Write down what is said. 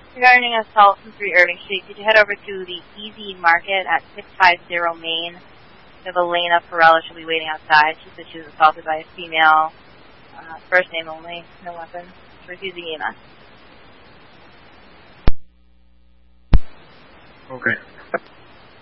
Regarding assault from 3 Irving Street, could you head over to the Easy Market at 650 Main? We have Elena Perella. She'll be waiting outside. She said she was assaulted by a female. First name only, no weapon. She's refusing EMS. Okay.